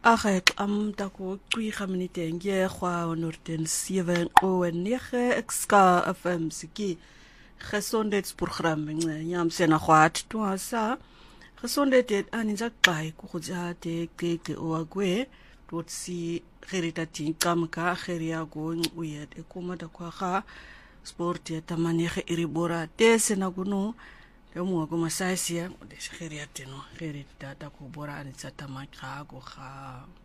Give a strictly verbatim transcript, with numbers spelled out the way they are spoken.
Ag ek am tako kwiga minute nge kwa honderd zeven o negen ek ska F M siki gesondheidsprogram nyam sena kwat twasa gesondheid het aninza kai ku ja te ke ke o agwe tot si gerita tin kamka geria go uyet e kuma da kwa ga sport ya tamani ge iribora te sena gunu le mo go masaisia de geria teno gerita ta ko bora anitsa tamaka go ga